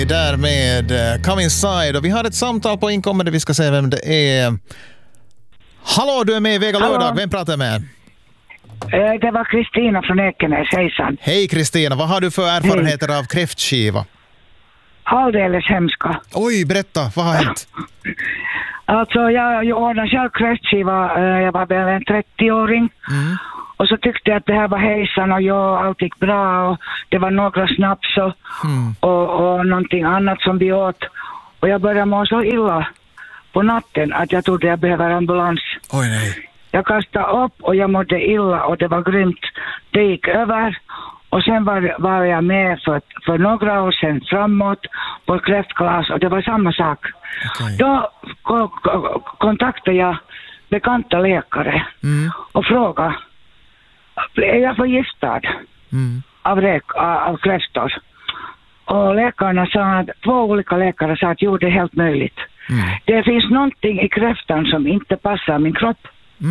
Där med Come Inside, och vi har ett samtal på inkommande, vi ska se vem det är. Hallå, du är med i Vega Lördag, vem pratar med? Det var Kristina från Ekenäs, hejsan. Hej Kristina, vad har du för erfarenheter av kräftskiva? Alldeles hemska. Oj, berätta, vad har hänt? Alltså jag ordnade själv kräftskiva, jag var väl en 30-åring. Och så tyckte jag att det här var hejsan och allt gick bra och det var några snaps och någonting annat som vi åt. Och jag började må så illa på natten att jag trodde jag behöver ambulans. Oj nej. Jag kastade upp och jag mådde illa och det var grymt. Det gick över och sen var jag med för några år sedan framåt på kräftklass och det var samma sak. Okay. Då kontaktade jag bekanta läkare och frågade: är jag förgiftad av kräftor? Och läkarna sa att, 2 olika läkare sa att jo, det är helt möjligt. Det finns någonting i kräftan som inte passar min kropp.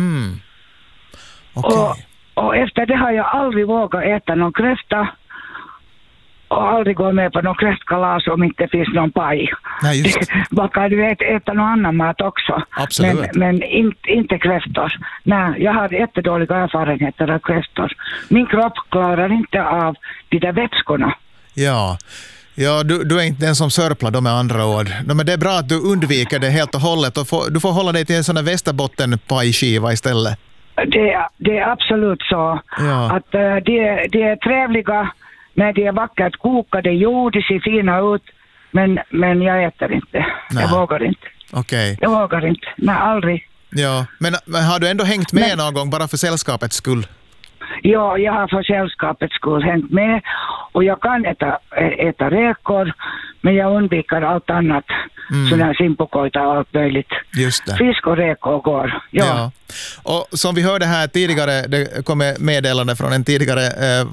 Okay. Och efter det har jag aldrig vågat äta någon kräfta och aldrig gå med på någon kräftkalas om inte finns någon paj. Nej, just. Man kan äta någon annan mat också. Absolut. Men inte kräftor. Nej, jag har jättedåliga erfarenheter av kräftor. Min kropp klarar inte av de där vätskorna. Ja, du är inte den som sörplar då med andra ord. Men det är bra att du undviker det helt och hållet och du får hålla dig till en sån här Västerbotten-pajskiva istället. Det är absolut så. Ja. Att de är trevliga när de är vackert kokade, de ser fina ut, men jag äter inte. Nej. Jag vågar inte. Okej. Jag vågar inte. Nej, aldrig. Ja, men har du ändå hängt med någon gång bara för sällskapets skull? Ja, jag har för sällskapets skull hängt med och jag kan äta räkor, men jag undviker allt annat. Sådana här simpokojta och allt möjligt. Just det. Fisk och räkor går. Ja. Och som vi hörde här tidigare, det kom meddelande från en tidigare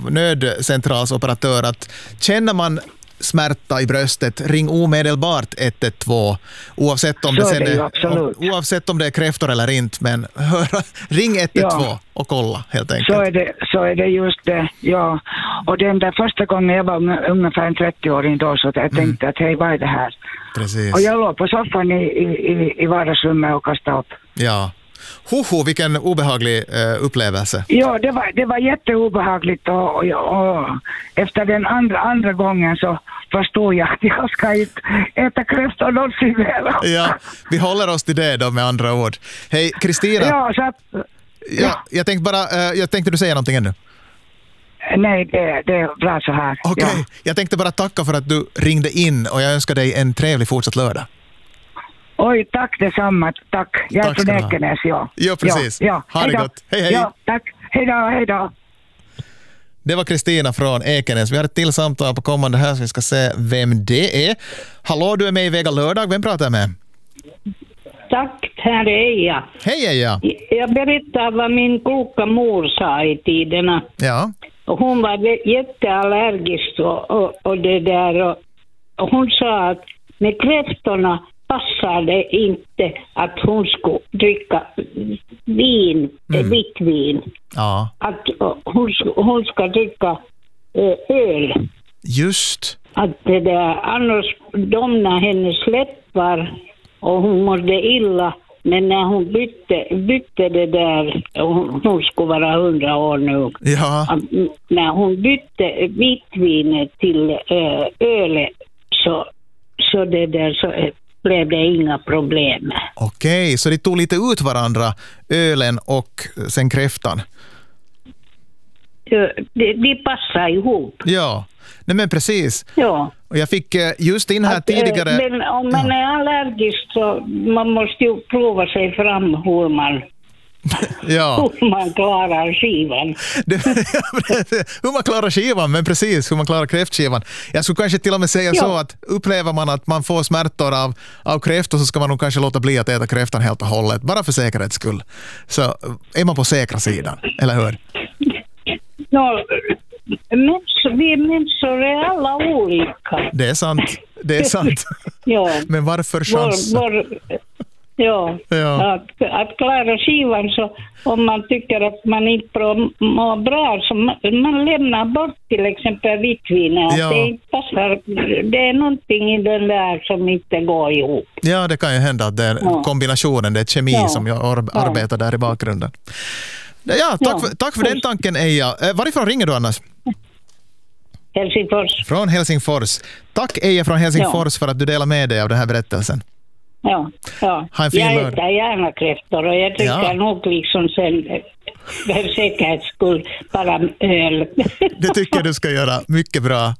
nödcentralsoperatör att känner man smärta i bröstet, ring omedelbart 112 oavsett om oavsett om det är kräftor eller inte, men ring 112 och kolla helt enkelt. Så är det just det, ja. Och den där första gången jag var ungefär en 30-åring då, så jag tänkte att hej, vad är det här? Precis. Och jag låg på soffan i vardagsrummet och kastade upp. Ja. Vilken obehaglig upplevelse. Ja, det var jätteobehagligt och efter den andra gången så förstod jag att jag ska inte äta kräftor någonsin mer. Ja, vi håller oss till det då med andra ord. Hej, Kristina. Ja, så att, ja. Jag tänkte du säga någonting ännu? Nej, det är bra så här. Okej. Ja. Jag tänkte bara tacka för att du ringde in och jag önskar dig en trevlig fortsatt lördag. Oj, tack detsamma. Tack. Jag är från Ekenäs, ja. Ja, precis. Ja. Ha det gott. Hej. Ja, tack. Hej då. Det var Kristina från Ekenäs. Vi har ett till samtal på kommande här så vi ska se vem det är. Hallå, du är med i Vega Lördag. Vem pratar jag med? Tack, här är jag. Hej, Eja. Jag berättar vad min kloka mor sa i tiderna. Ja. Och hon var jätteallergisk och det där. Och hon sa att med kräftorna passade inte att hon skulle dricka vin, vitt vin. Ja. Att hon ska dricka öl. Just. Att det där, annars domnade hennes läppar och hon mådde illa. Men när hon bytte det där, hon skulle vara 100 år nu. Ja. När hon bytte vitvinet till öl så det där så blev det inga problem. Okej, så det tog lite ut varandra, ölen och sen kräftan. De passar ihop. Ja, nej men precis. Ja. Och jag fick just in här tidigare... Men om man är allergisk så man måste ju prova sig fram hur man klarar skivan. Hur man klarar skivan, men precis hur man klarar kräftskivan. Jag skulle kanske till och med säga så att upplever man att man får smärtor av kräftor så ska man nog kanske låta bli att äta kräftan helt och hållet, bara för säkerhets skull. Så är man på säkra sidan, eller hur? Ja, vi människor är alla olika. Det är sant. Ja. Men varför chans? Ja. Att klara skivan, så om man tycker att man inte mår bra, så man lämnar bort till exempel vitvinet. Ja. Det inte passar. Det är någonting i den där som inte går ihop. Ja, det kan ju hända att det är kombinationen, det är kemi som jag arbetar där i bakgrunden. Ja, tack för den tanken, Eija. Varifrån ringer du annars? Helsingfors. Från Helsingfors. Tack, Eija från Helsingfors, för att du delar med dig av den här berättelsen. Ja. Ha en fin Jag äter gärna kräftor, och jag tycker nog liksom sen för säkerhets skull bara öl. Det tycker du ska göra. Mycket bra.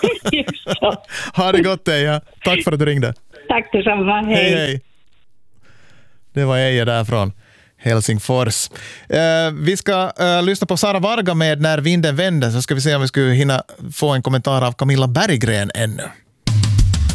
Ha det gott, Eija. Tack för att du ringde. Tack detsamma. Hej. Det var Eija där från Helsingfors. Vi ska lyssna på Sara Varga med När vinden vänder, så ska vi se om vi skulle hinna få en kommentar av Camilla Berggren ännu.